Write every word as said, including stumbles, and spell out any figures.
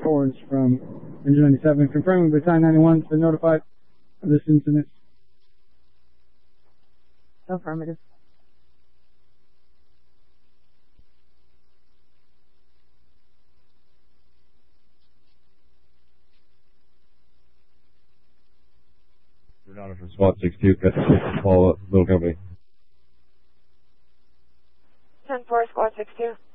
reports from Engine ninety-seven confirming Battalion ninety-one has been notified of this incident. Affirmative. Renata from SWAT six two, cut follow up, Little Company. ten four, Squad six two.